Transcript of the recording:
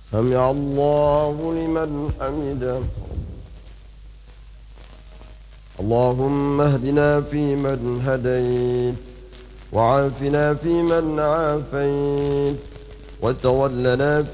سمع الله لمن حمده. اللهم اهدنا فيمن هديت، وعافنا فيمن عافيت، وتولنا